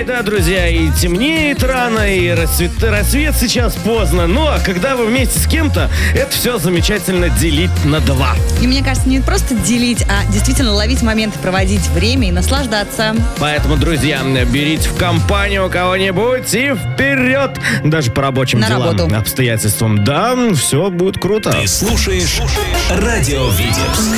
да, друзья, и темнеет рано, и рассвет сейчас поздно. Но когда вы вместе с кем-то, это все замечательно делить на два. И мне кажется, не просто делить, а действительно ловить моменты, проводить время и наслаждаться. Поэтому, друзья, берите в компанию кого-нибудь и вперед! Даже по рабочим На делам, работу. обстоятельствам. Да, все будет круто. Ты слушаешь Радио Витебск.